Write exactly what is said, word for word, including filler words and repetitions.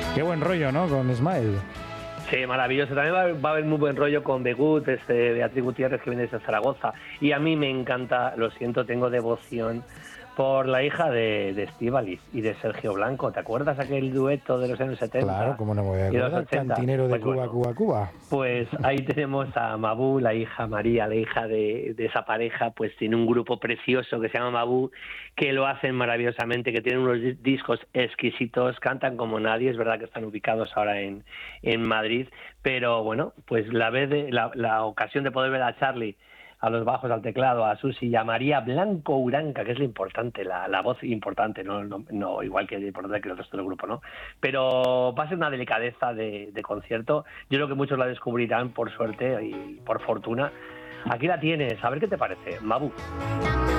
Qué buen rollo, ¿no? Con Smile. Sí, maravilloso. También va a, haber, va a haber muy buen rollo con Begut, este, Beatriz Gutiérrez, que viene desde Zaragoza. Y a mí me encanta, lo siento, tengo devoción por la hija de, de Estíbaliz y de Sergio Blanco. ¿Te acuerdas aquel dueto de los años setenta? Claro, cómo no me voy a Y de los acordar. ochenta. Cantinero de Pues Cuba, bueno, Cuba, Cuba. pues ahí tenemos a Mabú, la hija María, la hija de, de esa pareja, pues tiene un grupo precioso que se llama Mabú, que lo hacen maravillosamente, que tienen unos discos exquisitos, cantan como nadie. Es verdad que están ubicados ahora en, en Madrid, pero bueno, pues la vez de, la, la ocasión de poder ver a Charlie a los bajos, al teclado, a Susi y a María Blanco Uranca, que es lo importante, la, la voz importante, no, no, no igual que importante que el resto del grupo, ¿no? Pero va a ser una delicadeza de, de concierto. Yo creo que muchos la descubrirán por suerte y por fortuna. Aquí la tienes, a ver qué te parece, Mabú.